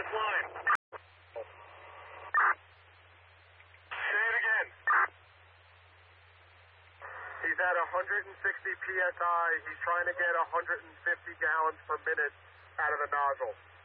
this line. Say it again. He's at 160 PSI. He's trying to get 150 gallons per minute out of the nozzle.